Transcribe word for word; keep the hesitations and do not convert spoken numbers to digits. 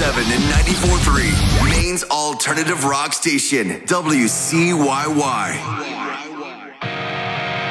seven and ninety-four point three. Maine's alternative rock station, W C Y Y.